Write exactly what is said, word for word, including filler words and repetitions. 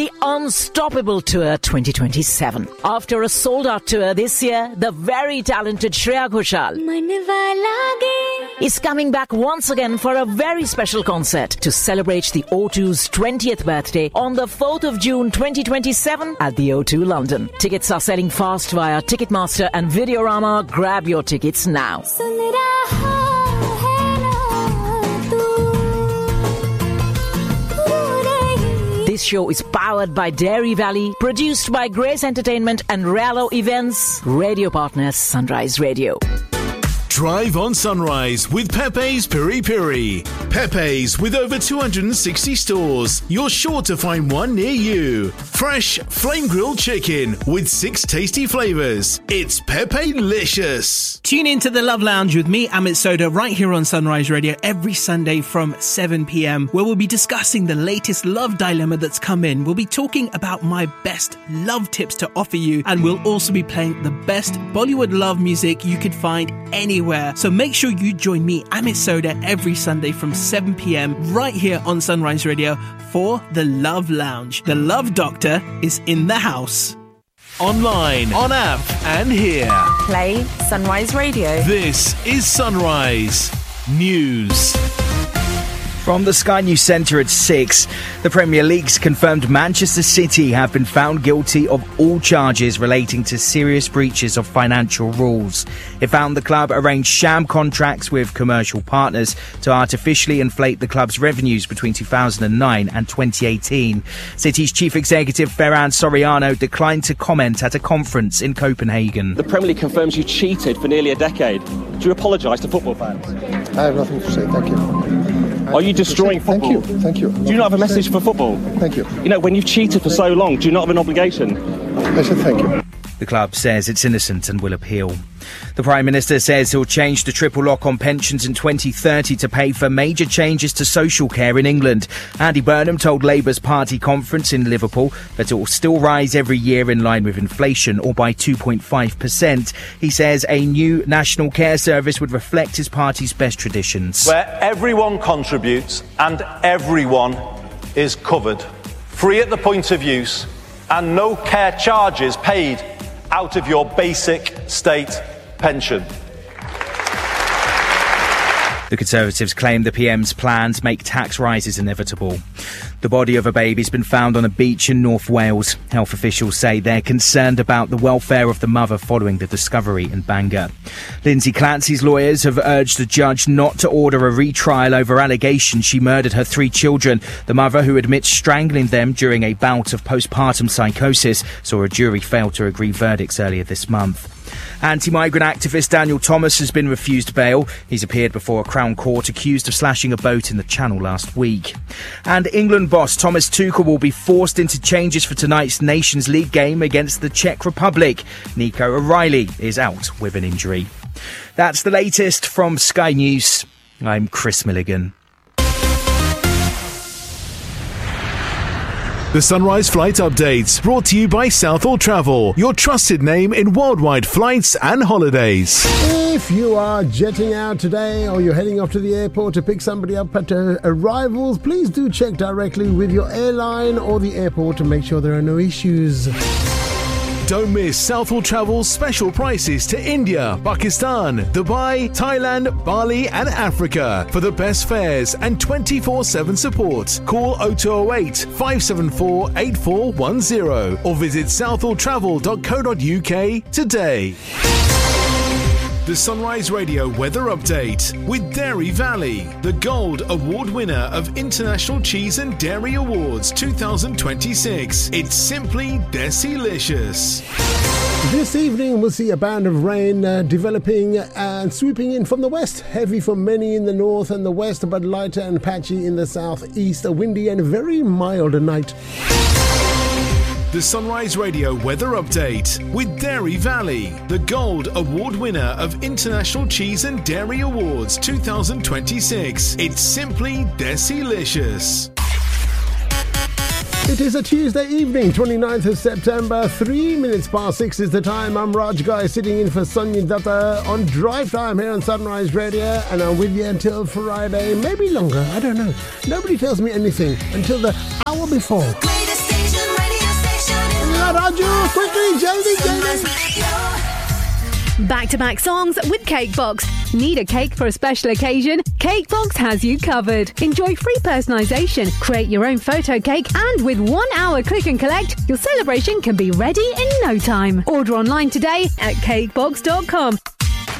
The Unstoppable Tour twenty twenty-seven. After a sold-out tour this year, the very talented Shreya Ghoshal is coming back once again for a very special concert to celebrate the O two's twentieth birthday on the fourth of June twenty twenty-seven at the O two London. Tickets are selling fast via Ticketmaster and Videorama. Grab your tickets now. This show is powered by Dairy Valley, produced by Grace Entertainment and Rallo Events, radio partners Sunrise Radio. Drive on Sunrise with Pepe's Piri Piri. Pepe's with over two hundred sixty stores. You're sure to find one near you. Fresh flame grilled chicken with six tasty flavours. It's Pepe-licious. Tune in to the Love Lounge with me, Amit Soda, right here on Sunrise Radio every Sunday from seven p.m, where we'll be discussing the latest love dilemma that's come in. We'll be talking about my best love tips to offer you, and we'll also be playing the best Bollywood love music you could find anywhere. So make sure you join me, Amit Soda, every Sunday from seven p.m. right here on Sunrise Radio for the Love Lounge. The Love Doctor is in the house. Online, on app, and here. Play Sunrise Radio. This is Sunrise News. From the Sky News Centre at six, the Premier League's confirmed Manchester City have been found guilty of all charges relating to serious breaches of financial rules. It found the club arranged sham contracts with commercial partners to artificially inflate the club's revenues between two thousand nine and twenty eighteen. City's chief executive Ferran Soriano declined to comment at a conference in Copenhagen. The Premier League confirms you cheated for nearly a decade. Do you apologise to football fans? I have nothing to say, thank you. Are you destroying football? Thank you, thank you. Do you not have a message for football? Thank you. You know, when you've cheated for so long, do you not have an obligation? I said thank you. The club says it's innocent and will appeal. The Prime Minister says he'll change the triple lock on pensions in twenty thirty to pay for major changes to social care in England. Andy Burnham told Labour's party conference in Liverpool that it will still rise every year in line with inflation, or by two point five percent. He says a new national care service would reflect his party's best traditions. Where everyone contributes and everyone is covered. Free at the point of use and no care charges paid out of your basic state pension. The Conservatives claim the P M's plans make tax rises inevitable. The body of a baby's been found on a beach in North Wales. Health officials say they're concerned about the welfare of the mother following the discovery in Bangor. Lindsay Clancy's lawyers have urged the judge not to order a retrial over allegations she murdered her three children. The mother, who admits strangling them during a bout of postpartum psychosis, saw a jury fail to agree verdicts earlier this month. Anti-migrant activist Daniel Thomas has been refused bail. He's appeared before a Crown Court accused of slashing a boat in the Channel last week. And England boss Thomas Tuchel will be forced into changes for tonight's Nations League game against the Czech Republic. Nico O'Reilly is out with an injury. That's the latest from Sky News. I'm Chris Milligan. The Sunrise Flight Updates, brought to you by Southall Travel, your trusted name in worldwide flights and holidays. If you are jetting out today or you're heading off to the airport to pick somebody up at uh, arrivals, please do check directly with your airline or the airport to make sure there are no issues. Don't miss Southall Travel's special prices to India, Pakistan, Dubai, Thailand, Bali and Africa. For the best fares and twenty-four seven support, call oh two oh eight, five seven four, eight four one oh or visit southall travel dot co dot uk today. The Sunrise Radio Weather Update with Dairy Valley, the Gold Award winner of International Cheese and Dairy Awards twenty twenty-six. It's simply Desi-licious. This evening we'll see a band of rain uh, developing and sweeping in from the west. Heavy for many in the north and the west, but lighter and patchy in the southeast. A windy and very mild night. The Sunrise Radio Weather Update with Dairy Valley, the Gold Award winner of International Cheese and Dairy Awards twenty twenty-six. It's simply Desi-licious. It is a Tuesday evening, twenty-ninth of September, three minutes past six is the time. I'm Raj Guy, sitting in for Sonia Datta on Drive Time here on Sunrise Radio, and I'm with you until Friday, maybe longer, I don't know. Nobody tells me anything until the hour before. Greatest station. Quickly, Jody, Jody. Back-to-back songs with Cakebox. Need a cake for a special occasion? Cakebox has you covered. Enjoy free personalisation, create your own photo cake, and with one hour click and collect, your celebration can be ready in no time. Order online today at cakebox dot com.